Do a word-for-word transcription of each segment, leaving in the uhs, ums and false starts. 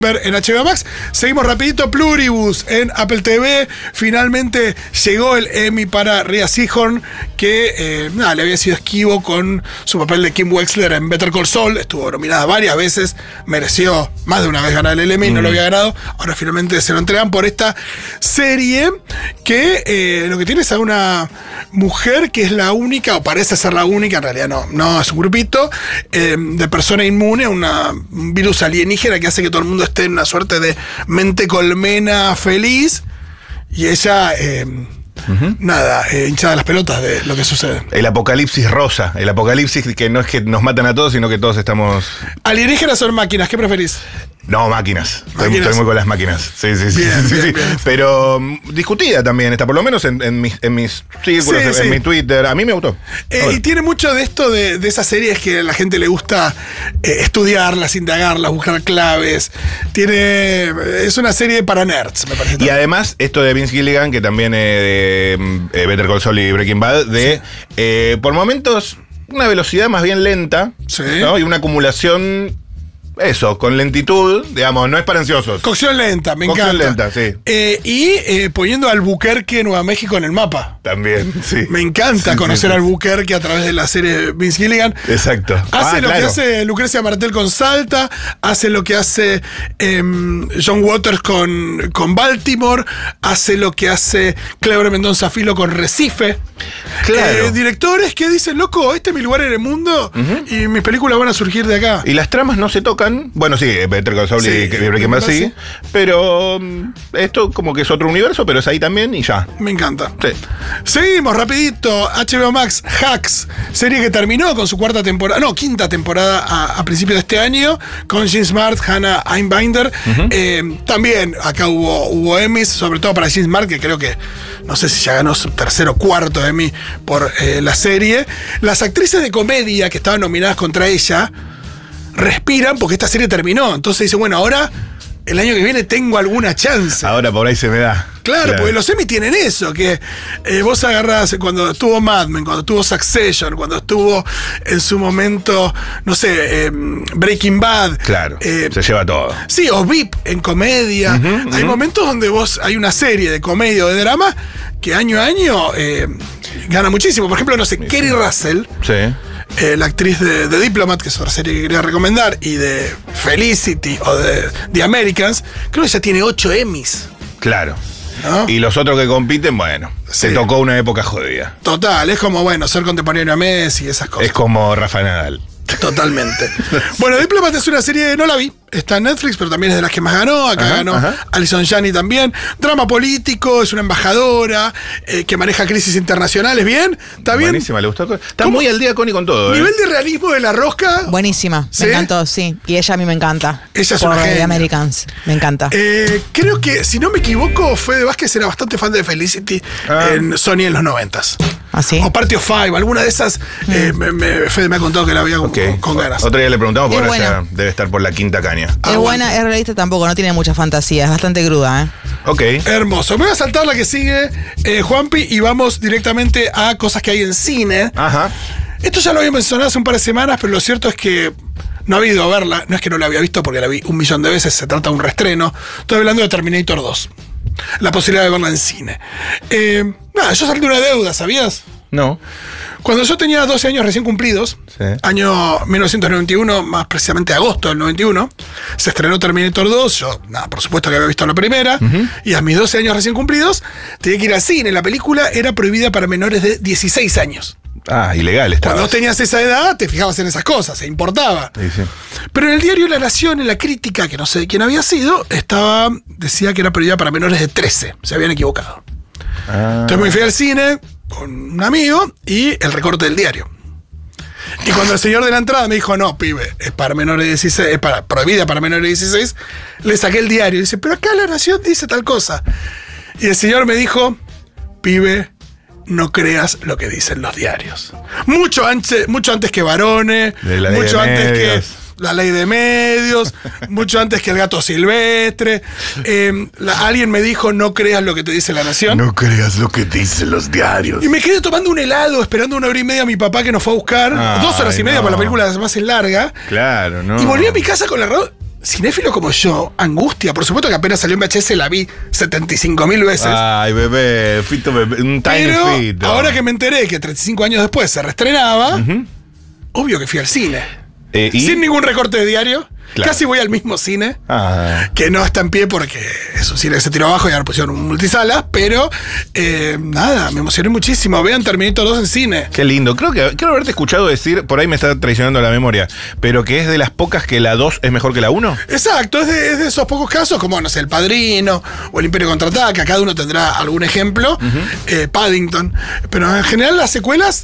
ver en H B O Max. Seguimos rapidito. Pluribus en Apple T V. Finalmente llegó el Emmy para Rhea Seehorn, que eh, nada, le había sido esquivo con su papel de Kim Wexler en Better Call Saul. Estuvo nominada varias veces, mereció más de una vez ganar el Emmy, mm. no lo había ganado. Ahora finalmente se lo entregan por esta serie que eh, lo que tiene es a una mujer que es la única, o parece ser la única, en realidad no, no es un grupito, eh, de persona inmune a una, un virus alienígena que hace que todo el mundo esté en una suerte de mente colmena feliz, y ella eh, uh-huh. nada, eh, hinchada las pelotas de lo que sucede. El apocalipsis rosa, el apocalipsis que no es que nos matan a todos, sino que todos estamos... ¿Alienígenas son máquinas? ¿Qué preferís? No, máquinas. Estoy, ¿Máquinas? estoy muy con las máquinas. Sí, sí, sí. Bien, sí, bien, sí. bien. Pero um, discutida también está, por lo menos en, en, mis, en mis círculos, Sí, en, sí. en mi Twitter. A mí me gustó. Eh, y tiene mucho de esto de, de esas series que a la gente le gusta eh, estudiarlas, indagarlas, buscar claves. Tiene. Es una serie para nerds, me parece. Y además, esto de Vince Gilligan, que también eh, de eh, Better Call Saul y Breaking Bad, de sí. eh, por momentos una velocidad más bien lenta, sí. ¿no? Y una acumulación. Eso, con lentitud, digamos, no es para ansiosos. Cocción lenta, me Cocción encanta. lenta, sí. Eh, y eh, poniendo a Albuquerque, Nueva México en el mapa. También, sí. Me encanta sí, conocer sí, sí. a Albuquerque a través de la serie Vince Gilligan. Exacto. Hace ah, lo claro. que hace Lucrecia Martel con Salta, hace lo que hace eh, John Waters con, con Baltimore, hace lo que hace Cleber Mendonza Filo con Recife. Claro. Eh, directores que dicen, loco, este es mi lugar en el mundo uh-huh. y mis películas van a surgir de acá. Y las tramas no se tocan. Bueno, sí, Better Call Saul Sí, y Breaking Bad sí. sí. Pero um, esto como que es otro universo, pero es ahí también y ya. Me encanta. Sí. Seguimos rapidito. H B O Max, Hacks, serie que terminó con su cuarta temporada, no, quinta temporada a, a principios de este año, con Jean Smart, Hannah Einbinder. Uh-huh. Eh, también acá hubo, hubo Emmys, sobre todo para Jean Smart, que creo que, no sé si ya ganó su tercer o cuarto Emmy por eh, la serie. Las actrices de comedia que estaban nominadas contra ella respiran porque esta serie terminó. Entonces dicen, bueno, ahora el año que viene tengo alguna chance. Ahora por ahí se me da. Claro, claro. porque los Emmy tienen eso, que eh, vos agarrás cuando estuvo Mad Men, cuando estuvo Succession, cuando estuvo en su momento, no sé, eh, Breaking Bad. Claro, eh, se lleva todo. Sí, o V I P en comedia. Uh-huh, hay uh-huh. momentos donde vos, hay una serie de comedia o de drama que año a año eh, gana muchísimo. Por ejemplo, no sé, sí, Kerry sí. Russell. Sí. Eh, la actriz de, de Diplomat, que es otra serie que quería recomendar, y de Felicity o de The Americans, creo que ya tiene ocho Emmys. Claro. ¿No? Y los otros que compiten, bueno, sí. se tocó una época jodida. Total, es como, bueno, ser contemporáneo a Messi y esas cosas. Es como Rafa Nadal. Totalmente. Bueno, Diplomat es una serie, no la vi, está en Netflix, pero también es de las que más ganó. Acá ajá, ganó ajá. Alison Janney también. Drama político, es una embajadora eh, que maneja crisis internacionales. ¿Bien? ¿Está bien? Buenísima, le gustó. Está muy al día, Connie, con todo. Nivel ¿eh? de realismo de La Rosca. Buenísima, ¿Sí? Me encantó, sí. Y ella a mí me encanta. Ella es por una The Americans, me encanta. Eh, creo que, si no me equivoco, Fede Vázquez era bastante fan de Felicity ah. en Sony en los noventas. ¿Ah, sí? O Party of Five, alguna de esas. Mm. Eh, me, me, Fede me ha contado que la veía okay. con, con ganas. Otro día le preguntamos, porque ahora buena. ya debe estar por la quinta caña. Ah, es buena, bueno. Es realista tampoco, no tiene mucha fantasía, es bastante cruda, ¿eh? Ok. Hermoso. Me voy a saltar la que sigue, eh, Juanpi, y vamos directamente a cosas que hay en cine. Ajá. Esto ya lo había mencionado hace un par de semanas, pero lo cierto es que no ha habido a verla. No es que no la había visto porque la vi un millón de veces, se trata de un reestreno. Estoy hablando de Terminator dos. La posibilidad de verla en cine. Eh, nada, yo salí de una deuda, ¿sabías? No. Cuando yo tenía doce años recién cumplidos, sí. año mil novecientos noventa y uno, más precisamente agosto del noventa y uno, se estrenó Terminator dos. Yo, nada, por supuesto que había visto la primera, uh-huh. y a mis doce años recién cumplidos, tenía que ir al cine. La película era prohibida para menores de dieciséis años. Ah, ilegal estaba. Cuando tenías esa edad, te fijabas en esas cosas, se importaba. Sí, sí. Pero en el diario La Nación, en la crítica, que no sé de quién había sido, estaba, decía que era prohibida para menores de trece. Se habían equivocado. Ah. Entonces me fui al cine con un amigo y el recorte del diario. Y cuando el señor de la entrada me dijo, no, pibe, es para menores de dieciséis, es para, prohibida para menores de dieciséis, le saqué el diario y dice, pero acá La Nación dice tal cosa. Y el señor me dijo, pibe, no creas lo que dicen los diarios. Mucho antes, mucho antes que Varone, mucho antes que la ley de medios, mucho antes que el gato silvestre. Eh, la, alguien me dijo, no creas lo que te dice La Nación. No creas lo que dicen los diarios. Y me quedé tomando un helado, esperando una hora y media a mi papá que nos fue a buscar. Ay, dos horas y media, no. Porque la película además es larga. Claro, no. Y volví a mi casa con la... cinéfilo como yo, Angustia, por supuesto que apenas salió en V H S la vi setenta y cinco mil veces. Ay, bebé, Fito, bebé, un tiny Pero Fito. ahora que me enteré que treinta y cinco años después se reestrenaba, Ujú. obvio que fui al cine. Eh, ¿y? Sin ningún recorte de diario. Claro. Casi voy al mismo cine. Ah. Que no está en pie porque es un cine que se tiró abajo y ahora pusieron un multisala. Pero eh, nada, me emocioné muchísimo. Vean Terminator dos en cine. Qué lindo. Creo que quiero haberte escuchado decir, por ahí me está traicionando la memoria, pero que es de las pocas que la dos es mejor que la uno. Exacto, es de, es de esos pocos casos, como, no sé, El Padrino o El Imperio Contraataca. Cada uno tendrá algún ejemplo. eh, Paddington. Pero en general las secuelas,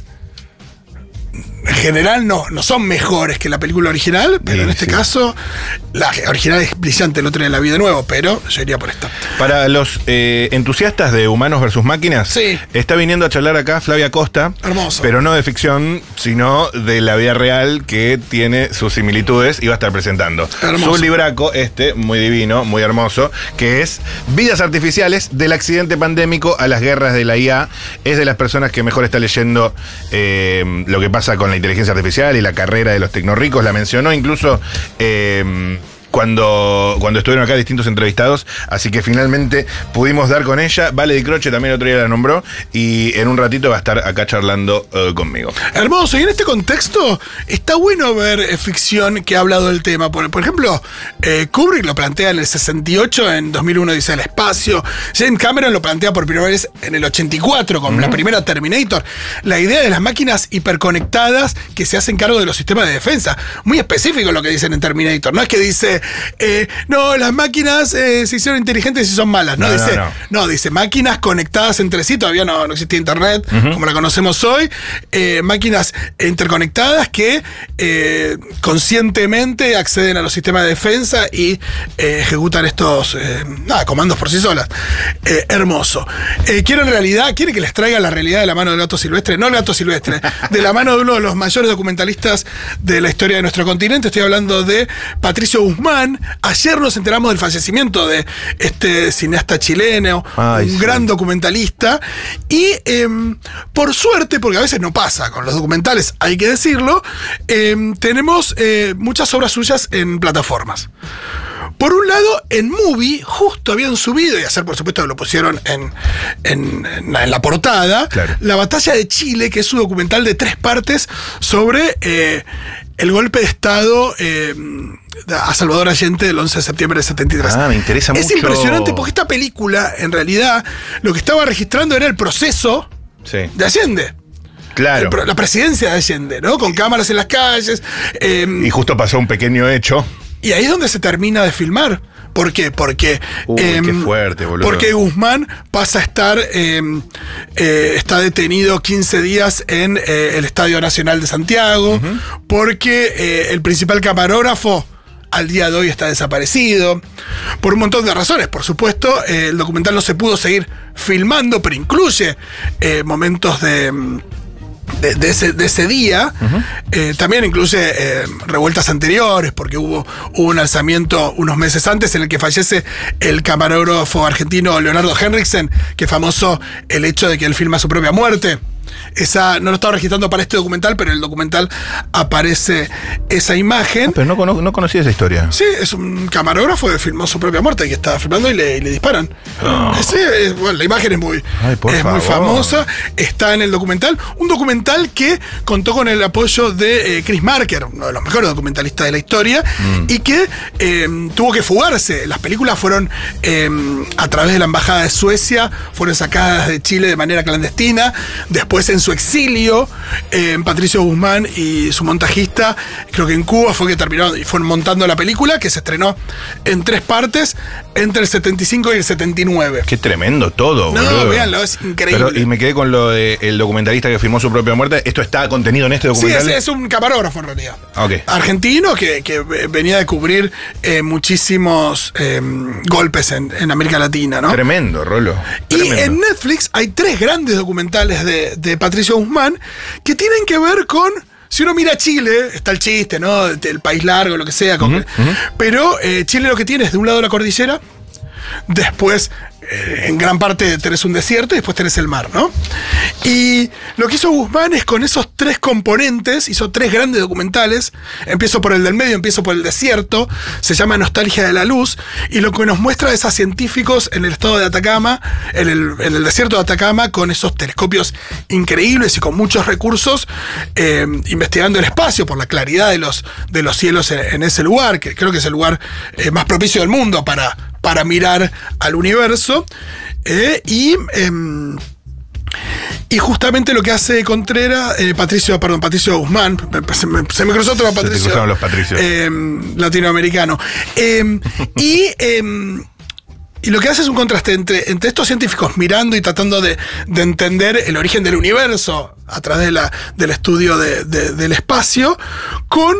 en general no, no son mejores que la película original, pero Sí, en este sí. caso la original es brillante, el otro día la vi de nuevo, pero yo iría por esta. Para los eh, entusiastas de Humanos versus Máquinas, Sí. está viniendo a charlar acá Flavia Costa. Hermoso. Pero no de ficción, sino de la vida real que tiene sus similitudes y va a estar presentando. Hermoso. Su libraco, este, muy divino, muy hermoso, que es Vidas Artificiales del accidente pandémico a las guerras de la I A. Es de las personas que mejor está leyendo eh, lo que pasa con la inteligencia artificial y la carrera de los tecnorricos. La mencionó incluso eh, cuando, cuando estuvieron acá distintos entrevistados, así que finalmente pudimos dar con ella. Vale Di Croce también otro día la nombró y en un ratito va a estar acá charlando uh, conmigo. Hermoso, y en este contexto está bueno ver eh, ficción que ha hablado del tema. Por, por ejemplo, eh, Kubrick lo plantea en el sesenta y ocho, en dos mil uno dice El Espacio. James Cameron lo plantea por primera vez en el ochenta y cuatro con uh-huh. la primera Terminator. La idea de las máquinas hiperconectadas que se hacen cargo de los sistemas de defensa. Muy específico lo que dicen en Terminator. No es que dice, eh, no, las máquinas eh, se hicieron inteligentes y son malas. No, No, dice, no, no. no. no, dice máquinas conectadas entre sí. Todavía no, no existía internet Uh-huh. como la conocemos hoy. Eh, máquinas interconectadas que eh, conscientemente acceden a los sistemas de defensa y eh, ejecutan estos eh, nada, comandos por sí solas. Eh, hermoso. Eh, quiero en realidad, quiere que les traiga la realidad de la mano del gato silvestre, no el gato silvestre, de la mano de uno de los mayores documentalistas de la historia de nuestro continente. Estoy hablando de Patricio Guzmán. Ayer nos enteramos del fallecimiento de este cineasta chileno, Ay, un sí. gran documentalista. Y eh, por suerte, porque a veces no pasa con los documentales, hay que decirlo, eh, tenemos eh, muchas obras suyas en plataformas. Por un lado, en Movie justo habían subido, y ayer por supuesto lo pusieron en, en, en, en la portada, Claro. La Batalla de Chile, que es un documental de tres partes sobre eh, el golpe de Estado eh, a Salvador Allende del once de septiembre de setenta y tres. Ah, me interesa es mucho. impresionante porque esta película, en realidad, lo que estaba registrando era el proceso Sí. de Allende. Claro. El pro- la presidencia de Allende, ¿no? Con cámaras en las calles. eh, Y justo pasó un pequeño hecho. y ahí es donde se termina de filmar. ¿Por qué? Porque. Uy, em, qué fuerte, boludo. Porque Guzmán pasa a estar. em, eh, está detenido quince días en eh, el Estadio Nacional de Santiago. Uh-huh. Porque eh, el principal camarógrafo al día de hoy está desaparecido. Por un montón de razones. Por supuesto, eh, el documental no se pudo seguir filmando, pero incluye eh, momentos de. De, de, ese, de ese día. Uh-huh. eh, también incluye eh, revueltas anteriores, porque hubo, hubo un alzamiento unos meses antes en el que fallece el camarógrafo argentino Leonardo Henriksen, que es famoso el hecho de que él filma su propia muerte. Esa no lo estaba registrando para este documental, pero en el documental aparece esa imagen. Ah, pero no, cono- no conocía esa historia. Sí, es un camarógrafo que filmó su propia muerte, que estaba filmando y le, y le disparan. Oh. Sí, es- bueno, la imagen es muy, Ay, por es muy favor. famosa, está en el documental. Un documental que contó con el apoyo de eh, Chris Marker, uno de los mejores documentalistas de la historia, mm. y que eh, tuvo que fugarse. Las películas fueron, eh, a través de la Embajada de Suecia, fueron sacadas de Chile de manera clandestina. Después, en su exilio, eh, Patricio Guzmán y su montajista, creo que en Cuba fue que terminaron y fueron montando la película, que se estrenó en tres partes entre el setenta y cinco y el setenta y nueve. Qué tremendo todo, No, boludo. véanlo, es increíble. Pero, y me quedé con lo del documentalista que filmó su propia muerte. ¿Esto está contenido en este Sí, documental? es, es un camarógrafo en realidad. Ok. Argentino que, que venía de cubrir eh, muchísimos eh, golpes en, en América Latina, ¿no? Tremendo, Rolo. Y Tremendo. en Netflix hay tres grandes documentales de, de Patricio Guzmán que tienen que ver con. Si uno mira Chile, está el chiste, ¿no? El país largo, lo que sea. Con, Uh-huh, uh-huh. Pero eh, Chile lo que tiene es de un lado la cordillera, después eh, en gran parte tenés un desierto y después tenés el mar, ¿no? Y lo que hizo Guzmán es con esos tres componentes, hizo tres grandes documentales. Empiezo por el del medio, empiezo por el desierto, se llama Nostalgia de la Luz, y lo que nos muestra es a científicos en el estado de Atacama, en el, en el desierto de Atacama, con esos telescopios increíbles y con muchos recursos, eh, investigando el espacio por la claridad de los, de los cielos en, en ese lugar, que creo que es el lugar eh, más propicio del mundo para, para mirar al universo. Eh, y... Eh, Y justamente lo que hace Contreras, eh, Patricio, perdón, Patricio Guzmán, se me, se me cruzó otro Patricio. Se te cruzaron los Patricios. Eh, latinoamericano. Eh, y, eh, y lo que hace es un contraste entre, entre estos científicos mirando y tratando de, de entender el origen del universo a través de la, del estudio de, de, del espacio, con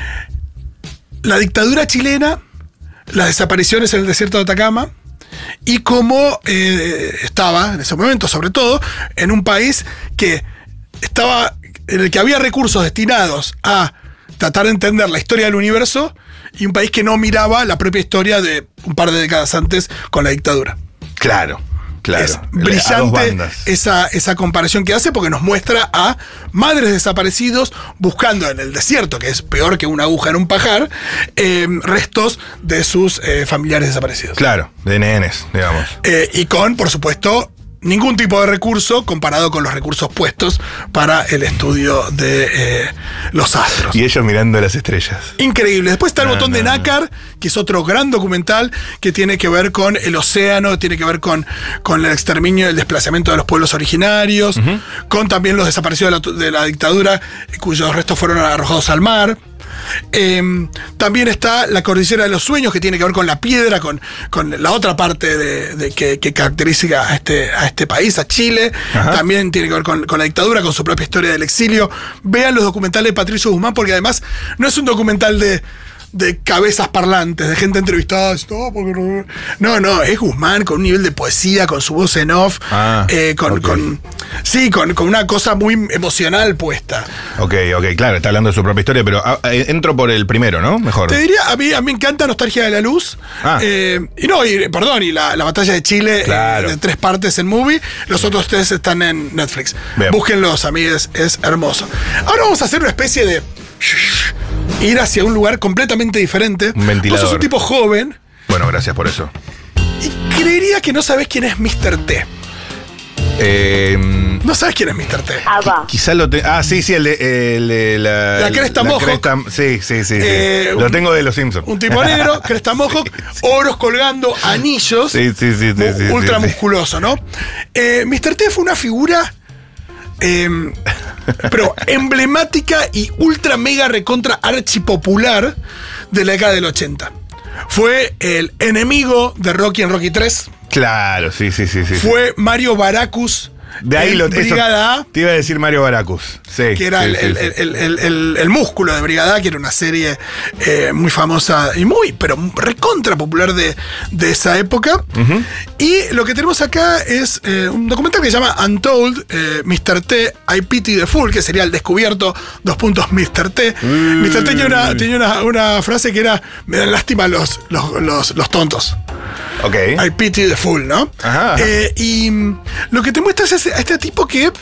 la dictadura chilena, las desapariciones en el desierto de Atacama, y cómo eh, estaba en ese momento, sobre todo, en un país que estaba, en el que había recursos destinados a tratar de entender la historia del universo, y un país que no miraba la propia historia de un par de décadas antes con la dictadura. Claro. Claro, es brillante esa, esa comparación que hace, porque nos muestra a madres desaparecidos buscando en el desierto, que es peor que una aguja en un pajar, eh, restos de sus eh, familiares desaparecidos. Claro, de nenes, digamos. Eh, y con, por supuesto, ningún tipo de recurso comparado con los recursos puestos para el estudio de eh, los astros. Y ellos mirando las estrellas. Increíble. Después está el no, botón no, de nácar, no. que es otro gran documental que tiene que ver con el océano, tiene que ver con, con el exterminio y el desplazamiento de los pueblos originarios, uh-huh. con también los desaparecidos de la, de la dictadura, cuyos restos fueron arrojados al mar. Eh, también está la Cordillera de los Sueños, que tiene que ver con la piedra, con, con la otra parte de, de que, que caracteriza a este, a este país, a Chile. Ajá. También tiene que ver con, con la dictadura, con su propia historia del exilio. Vean los documentales de Patricio Guzmán, porque además no es un documental de... de cabezas parlantes, de gente entrevistada. No, porque no, no, no, es Guzmán con un nivel de poesía, con su voz en off, ah, eh, con, okay. con, sí, con, con una cosa muy emocional puesta. Ok, ok, claro, está hablando de su propia historia, pero ah, entro por el primero, ¿no? Mejor. Te diría, a mí, a mí me encanta Nostalgia de la Luz. Ah. Eh, y no, y, perdón, y la, la batalla de Chile, claro. eh, de tres partes en Movie. Los otros tres están en Netflix. Bien. Búsquenlos, amigos, es hermoso. Ahora vamos a hacer una especie de... ir hacia un lugar completamente diferente. Un ventilador. Vos sos un tipo joven. Bueno, gracias por eso. Y creería que no sabés quién es mister T. Eh, no sabes quién es mister T. Ah, va. Quizás lo te... Ah, sí, sí, el de, el de la... La cresta Mohawk. Sí, sí, sí. Eh, sí. Lo un, tengo de los Simpsons. Un tipo negro, cresta Mohawk, sí, sí. oros colgando, anillos. Sí, sí, sí. sí, sí ultra sí, musculoso, sí. ¿no? Eh, mister T fue una figura... Eh, pero emblemática y ultra mega recontra archipopular de la década del ochenta. Fue el enemigo de Rocky en Rocky tres. Claro, sí, sí, sí. sí Fue sí. Mario Baracus. De ahí lo Brigada A. Te iba a decir Mario Baracus. Sí. Que era sí, el, sí, el, sí. El, el, el, el músculo de Brigada A, que era una serie eh, muy famosa y muy, pero recontra popular de, de esa época. Uh-huh. Y lo que tenemos acá es eh, un documental que se llama Untold, eh, mister T, I Pity the Fool, que sería el descubierto, dos puntos mister T. Uh. mister T tenía, una, tenía una, una frase que era: me dan lástima los, los, los, los tontos. Ok. I pity the fool, ¿no? Ajá. Eh, y lo que te muestra es a este tipo que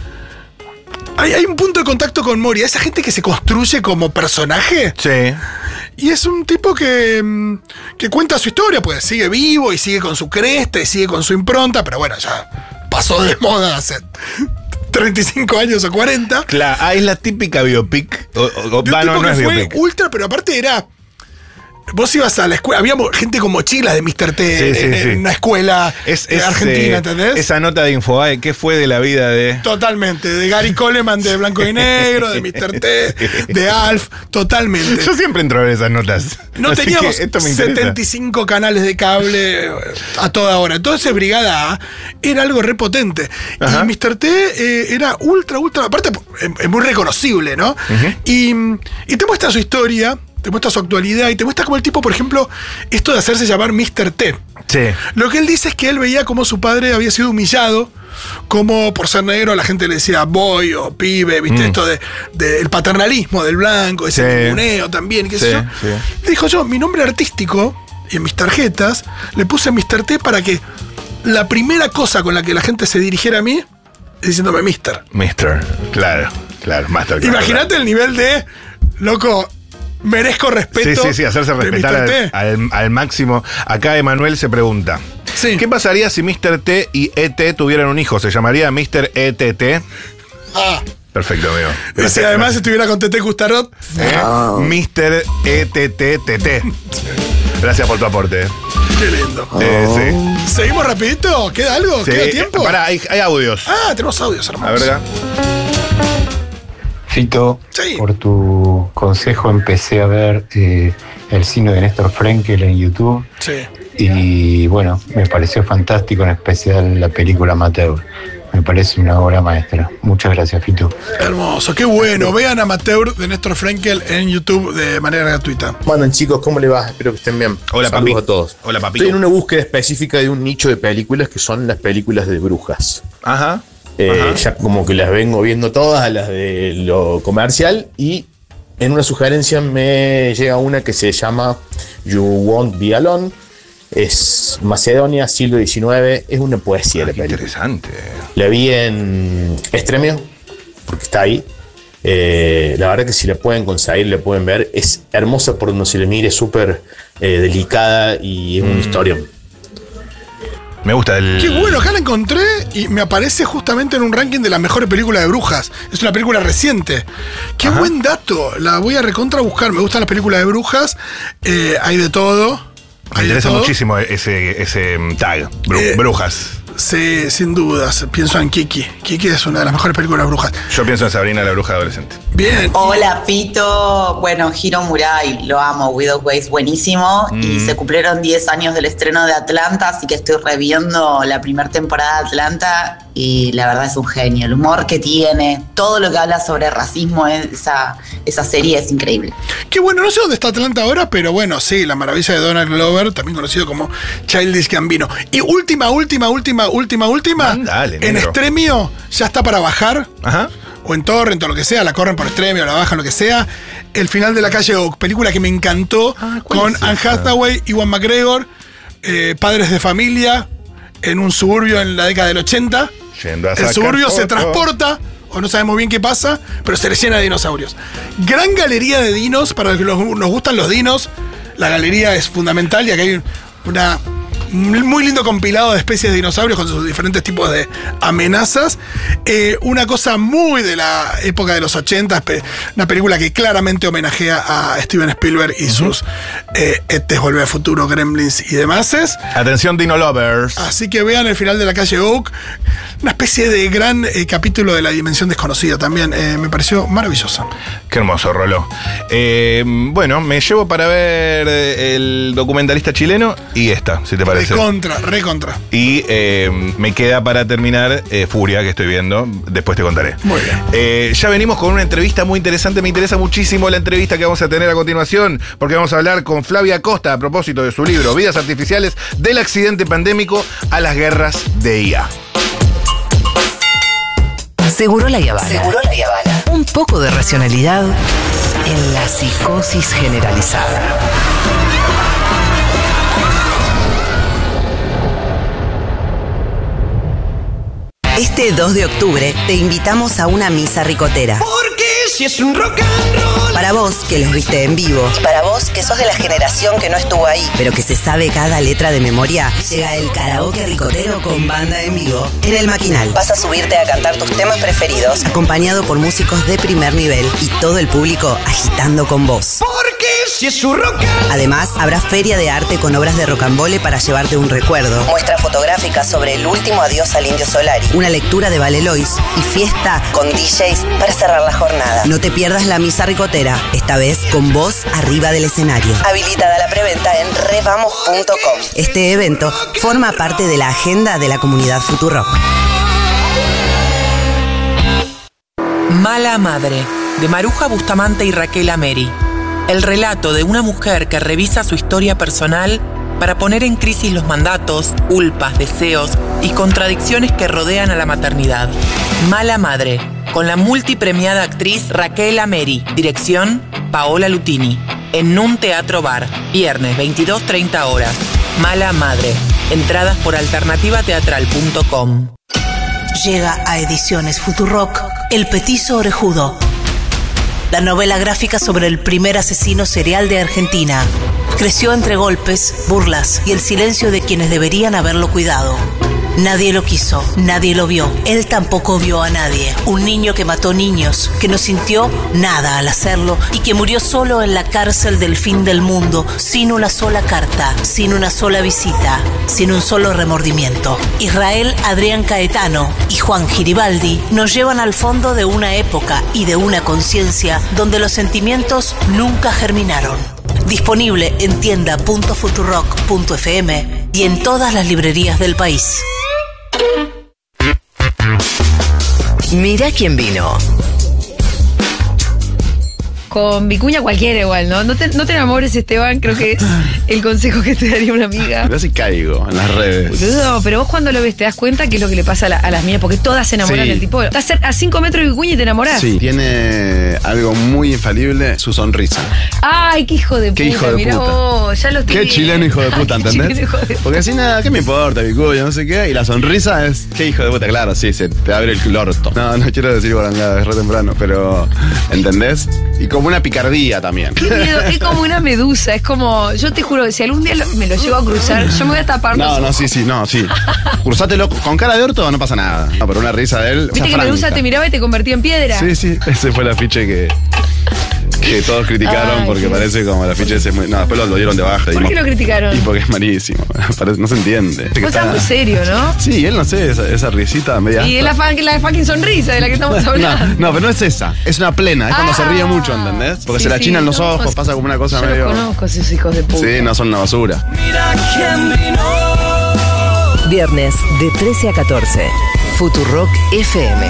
hay, hay un punto de contacto con Moria, esa gente que se construye como personaje. Sí. Y es un tipo que, que cuenta su historia, pues sigue vivo y sigue con su cresta y sigue con su impronta, pero bueno, ya pasó de moda hace treinta y cinco años o cuarenta. Claro, ah, es la típica biopic. O, o, de un va, tipo no, no que es fue biopic. ultra, pero aparte era... Vos ibas a la escuela, había gente con mochilas de mister T sí, sí, en, sí. en una escuela es, es, argentina, eh, ¿entendés? Esa nota de Infobae, ¿qué fue de la vida de...? Totalmente, de Gary Coleman de Blanco y Negro, de mister T, sí. de Alf, totalmente. Yo siempre entro a ver esas notas. No Así teníamos esto me setenta y cinco canales de cable a toda hora. Entonces Brigada A era algo repotente. Ajá. Y mister T eh, era ultra, ultra... Aparte, es muy reconocible, ¿no? Uh-huh. y, y te muestra su historia... Te muestra su actualidad y te muestra como el tipo, por ejemplo, esto de hacerse llamar mister T. Sí. Lo que él dice es que él veía como su padre había sido humillado, como por ser negro la gente le decía boy o pibe, ¿viste? Mm. Esto de, de el paternalismo del blanco, ese ninguneo sí. también, qué sí, sé yo. Sí. Dijo yo, mi nombre artístico y en mis tarjetas le puse mister T para que la primera cosa con la que la gente se dirigiera a mí es diciéndome mister. mister, claro, claro, Master. Claro, Imagínate claro. el nivel de, loco, merezco respeto. Sí, sí, sí, hacerse respetar al, al, al máximo. Acá Emanuel se pregunta, sí. ¿qué pasaría si mister T y E T tuvieran un hijo? ¿Se llamaría mister E T T? Ah. Perfecto, amigo. Y si además estuviera con Tete Custarot. ¿Eh? No. mister E T T T T. Gracias por tu aporte. Qué lindo. Eh, sí. ¿Seguimos rapidito? ¿Queda algo? Sí. ¿Queda tiempo? Pará, hay, hay audios. Ah, tenemos audios, hermano. A ver, acá. Fito, sí. por tu consejo empecé a ver eh, el cine de Néstor Frenkel en YouTube. Sí. Y bueno, me pareció fantástico, en especial la película Amateur. Me parece una obra maestra. Muchas gracias, Fito. Hermoso, qué bueno. Vean Amateur de Néstor Frenkel en YouTube de manera gratuita. ¿Cómo andan, chicos? ¿Cómo les va? Espero que estén bien. Hola, Saludos papi. a todos. Hola, papi. Estoy en una búsqueda específica de un nicho de películas que son las películas de brujas. Ajá. Eh, Ajá. Ya como que las vengo viendo todas, las de lo comercial, y en una sugerencia me llega una que se llama You Won't Be Alone. Es Macedonia, siglo diecinueve. Es una poesía Ah, la qué película. interesante. La vi en Extremio, porque está ahí. Eh, la verdad que si la pueden conseguir, la pueden ver. Es hermosa por donde se le mire, súper eh, delicada, y es una Mm. historia. Me gusta el. Qué bueno, acá la encontré y me aparece justamente en un ranking de las mejores películas de brujas. Es una película reciente. Qué Ajá. buen dato. La voy a recontra buscar. Me gustan las películas de brujas. Eh, hay de todo. Me Hay de interesa todo. muchísimo ese, ese tag. Bru- Eh, brujas. Sí, sin dudas. Pienso en Kiki. Kiki es una de las mejores películas de brujas. Yo pienso en Sabrina la bruja adolescente. Bien. Hola, Fito. Bueno, Hiro Murai, lo amo. Widow Ways, buenísimo. Mm. Y se cumplieron diez años del estreno de Atlanta, así que estoy reviendo la primera temporada de Atlanta. Y la verdad es un genio. El humor que tiene, todo lo que habla sobre racismo, esa, esa serie es increíble. Qué bueno, no sé dónde está Atlanta ahora, pero bueno, sí, la maravilla de Donald Glover, también conocido como Childish Gambino. Y última, última, última, última, última. Mandale, en negro. Stremio ya está para bajar. Ajá. O en Torrent o lo que sea, la corren por Stremio, la bajan, lo que sea. El final de La Calle Oak, película que me encantó, Ah, ¿cuál con es Anne esa? Hathaway, Ewan McGregor, eh, padres de familia, en un suburbio en la década del ochenta. Yendo a El sacar suburbio se fotos. transporta, o no sabemos bien qué pasa, pero se le llena de dinosaurios. Gran galería de dinos, para los que nos nos gustan los dinos, la galería es fundamental, y acá hay una muy lindo compilado de especies de dinosaurios con sus diferentes tipos de amenazas. Eh, una cosa muy de la época de los ochenta, pe- una película que claramente homenajea a Steven Spielberg y sus eh, E T, Volver al Futuro, Gremlins y demás. Atención, Dino Lovers. Así que vean el final de La Calle Oak, una especie de gran eh, capítulo de La Dimensión Desconocida también. Eh, me pareció maravillosa. Qué hermoso, Rolo. Eh, bueno, me llevo para ver eh, el documentalista chileno y esta, si te parece. Recontra, recontra. Y eh, me queda para terminar eh, Furia, que estoy viendo. Después te contaré. Muy bien. Eh, ya venimos con una entrevista muy interesante. Me interesa muchísimo la entrevista que vamos a tener a continuación, porque vamos a hablar con Flavia Costa a propósito de su libro Vidas Artificiales, del accidente pandémico a las guerras de I A. Seguro la Habana. Seguro la Habana. Un poco de racionalidad en la psicosis generalizada. Este dos de octubre te invitamos a una misa ricotera. Porque si es un rock and roll. Para vos que los viste en vivo, y para vos que sos de la generación que no estuvo ahí, pero que se sabe cada letra de memoria, llega el karaoke ricotero con banda en vivo en el Maquinal. Vas a subirte a cantar tus temas preferidos, acompañado por músicos de primer nivel y todo el público agitando con vos. Porque si es un rock and roll. Además, habrá feria de arte con obras de rocambole para llevarte un recuerdo, muestra fotográfica sobre el último adiós al Indio Solari, una lectura de Valelois y fiesta con D Js para cerrar la jornada. No te pierdas la misa ricotera, esta vez con vos arriba del escenario. Habilitada la preventa en revamos punto com. Este evento forma parte de la agenda de la comunidad Futurock. Mala Madre, de Maruja Bustamante y Raquel Ameri. El relato de una mujer que revisa su historia personal para poner en crisis los mandatos, culpas, deseos y contradicciones que rodean a la maternidad. Mala Madre, con la multipremiada actriz Raquel Ameri. Dirección, Paola Lutini. en Nun Teatro Bar, viernes veintidós treinta horas. Mala Madre. Entradas por alternativa teatral punto com. Llega a Ediciones Futurock El Petizo Orejudo, la novela gráfica sobre el primer asesino serial de Argentina. Creció entre golpes, burlas y el silencio de quienes deberían haberlo cuidado. Nadie lo quiso, nadie lo vio. Él tampoco vio a nadie. Un niño que mató niños, que no sintió nada al hacerlo y que murió solo en la cárcel del fin del mundo, sin una sola carta, sin una sola visita, sin un solo remordimiento. Israel Adrián Caetano y Juan Giribaldi nos llevan al fondo de una época y de una conciencia donde los sentimientos nunca germinaron. Disponible en tienda punto futurock punto f m y en todas las librerías del país. Mira quién vino. Con Vicuña cualquiera igual, ¿no? No te, no te enamores, Esteban, creo que es el consejo que te daría una amiga. Yo sí caigo en las redes. Boludo, pero vos cuando lo ves te das cuenta que es lo que le pasa a, la, a las mías, porque todas se enamoran Sí. del tipo. Estás a cinco metros de Vicuña y te enamorás. Sí, tiene algo muy infalible, su sonrisa. Ay, qué hijo de Qué puta, hijo de mirá puta. vos, ya lo estoy Qué viendo. chileno hijo de puta, Qué ¿entendés? chileno hijo de puta. Porque así nada, ¿qué me importa, Vicuña? No sé qué. Y la sonrisa es, qué hijo de puta, claro, sí, se te abre el orto. No, no quiero decir guarangada, es re temprano, pero, ¿entendés? Y como una picardía también. Qué miedo, es como una medusa, es como, yo te juro, si algún día lo- me lo llevo a cruzar, yo me voy a tapar los No, no, ojos. sí, sí, no, sí. Cruzátelo con cara de orto, no pasa nada. No, pero una risa de él. Viste esa que franca. Medusa te miraba y te convertía en piedra. Sí, sí, ese fue el afiche que, que todos criticaron Ay, porque qué- parece como el afiche ese muy. No, después lo, lo dieron de baja. y ¿Por no- qué lo criticaron? Y porque es malísimo. Parece- no se entiende. Vos estás muy serio, ¿no? Sí, él no sé, esa, esa risita media. Y es la, fan- la fucking sonrisa de la que estamos hablando. No, no, pero no es esa, es una plena, es cuando se ríe mucho, ¿entendés? Porque sí, se le sí, achinan los no, ojos, pasa como una cosa Yo medio. los conozco, esos hijos de puta. Sí, no son una basura. Viernes de trece a catorce. Futurock F M.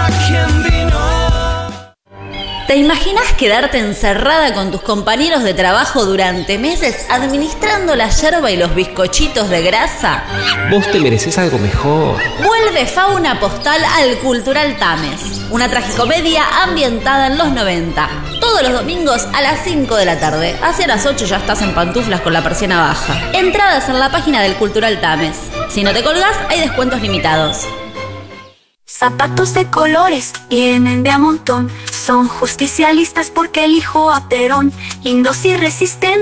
¿Te imaginas quedarte encerrada con tus compañeros de trabajo durante meses administrando la yerba y los bizcochitos de grasa? Vos te mereces algo mejor. Vuelve Fauna Postal al Cultural Tames, una tragicomedia ambientada en los noventa. Todos los domingos a las cinco de la tarde. Hacia las ocho ya estás en pantuflas con la persiana baja. Entradas en la página del Cultural Tames. Si no te colgás, hay descuentos limitados. Zapatos de colores vienen de a montón. Son justicialistas porque elijo a Perón. Lindos y resistentes.